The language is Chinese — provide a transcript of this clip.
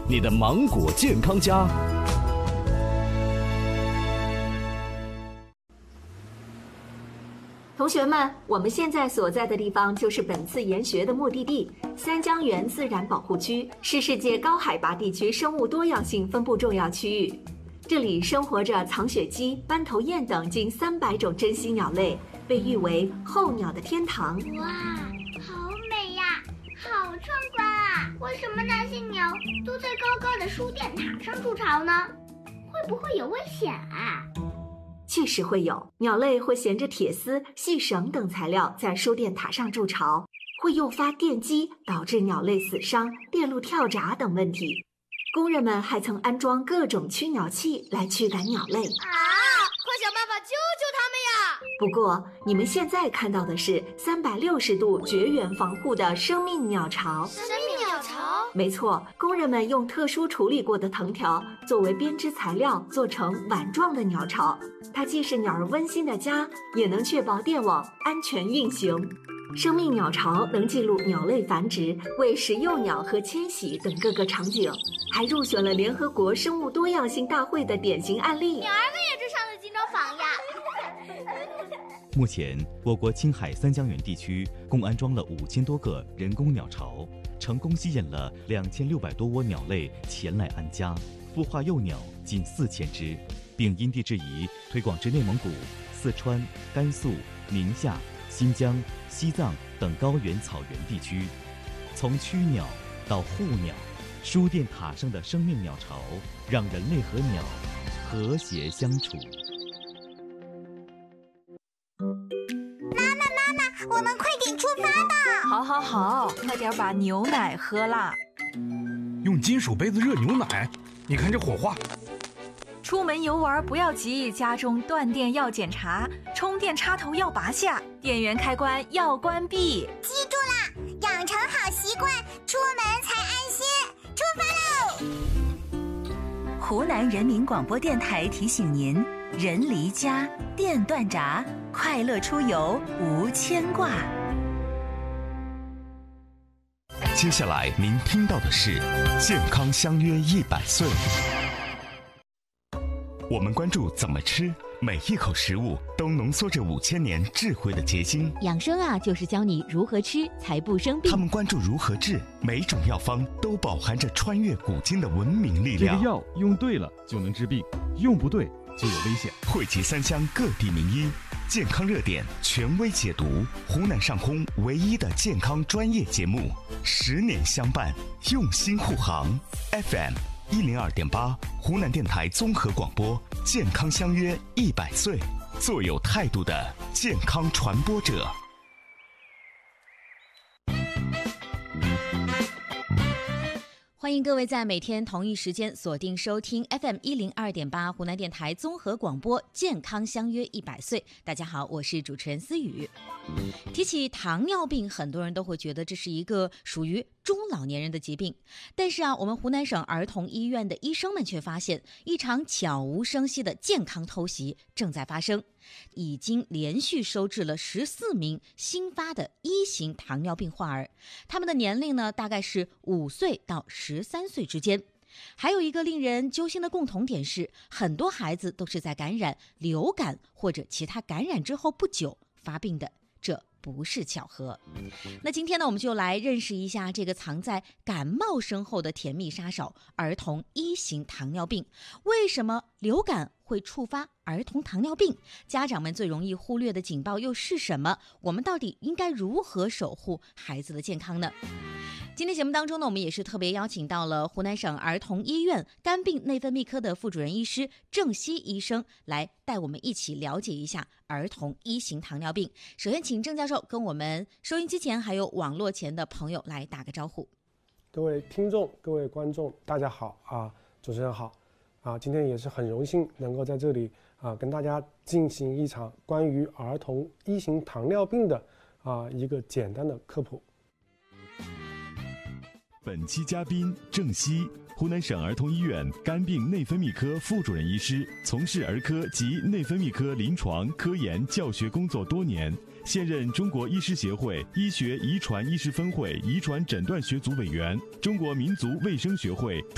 你的芒果健康家。 同学们，我们现在所在的地方就是本次研学的目的地——三江源自然保护区，是世界高海拔地区生物多样性分布重要区域。这里生活着藏雪鸡、斑头雁等近300种珍稀鸟类，被誉为候鸟的天堂。 哇，好美呀，好壮观啊！为什么那些鸟都在高高的输电塔上筑巢呢？会不会有危险啊？ 确实会有，鸟类会衔着铁丝、细绳等材料在输电塔上筑巢，会诱发电击，导致鸟类死伤、电路跳闸等问题。工人们还曾安装各种驱鸟器来驱赶鸟类。 快想办法救救他们呀！ 不过，你们现在看到的是360度绝缘防护的生命鸟巢。 生命鸟巢？ 没错，工人们用特殊处理过的藤条作为编织材料，做成碗状的鸟巢。它既是鸟儿温馨的家，也能确保电网安全运行。生命鸟巢能记录鸟类繁殖、喂食幼鸟和迁徙等各个场景，还入选了联合国生物多样性大会的典型案例。 鸟儿们也住上了金钟坊呀！ 目前，我国青海三江源地区共安装了5000多个人工鸟巢，成功吸引了2600多窝鸟类前来安家，孵化幼鸟近4000只，并因地制宜推广至内蒙古、四川、甘肃、宁夏、新疆、西藏等高原草原地区。从驱鸟到护鸟，输电塔上的生命鸟巢让人类和鸟和谐相处。 妈妈，我们快点出发吧！ 好，快点把牛奶喝啦。 用金属杯子热牛奶，你看这火花。 出门游玩不要急，家中断电要检查，充电插头要拔下，电源开关要关闭。 记住啦，养成好习惯，出门才安心。出发喽！ 湖南人民广播电台提醒您：人离家，电断闸，快乐出游无牵挂。 接下来您听到的是健康相约100岁。我们关注怎么吃，每一口食物都浓缩着5000年智慧的结晶。 养生啊，就是教你如何吃才不生病。 他们关注如何治，每种药方都饱含着穿越古今的文明力量。 这个药用对了就能治病，用不对就有危险。 汇集3乡各地名医，健康热点权威解读，湖南上空唯一的健康专业节目，10年相伴，用心护航。FM102.8，湖南电台综合广播，健康相约100岁，做有态度的健康传播者。 欢迎各位在每天同一时间锁定收听 FM102.8 湖南电台综合广播，健康相约100岁。大家好，我是主持人思雨。提起糖尿病，很多人都会觉得这是一个属于中老年人的疾病，但是湖南省儿童医院的医生们却发现，一场悄无声息的健康偷袭正在发生，已经连续收治了14名新发的1型糖尿病患儿，他们的年龄呢大概是5岁到13岁之间。还有一个令人揪心的共同点是，很多孩子都是在感染流感或者其他感染之后不久发病的，这不是巧合。那今天呢，我们就来认识一下这个藏在感冒身后的甜蜜杀手——儿童1型糖尿病。为什么流感会触发儿童糖尿病？家长们最容易忽略的警报又是什么？我们到底应该如何守护孩子的健康呢？今天节目当中呢，我们也是特别邀请到了湖南省儿童医院肝病内分泌科的副主任医师郑希医生，来带我们一起了解一下儿童1型糖尿病。首先请郑教授跟我们收音机前还有网络前的朋友来打个招呼。 各位听众、各位观众，大家好啊，主持人好啊，今天也是很荣幸能够在这里啊跟大家进行一场关于儿童1型糖尿病的一个简单的科普。 本期嘉宾郑希，湖南省儿童医院肝病内分泌科副主任医师，从事儿科及内分泌科临床、科研、教学工作多年，现任中国医师协会医学遗传医师分会遗传诊断学组委员，中国民族卫生学会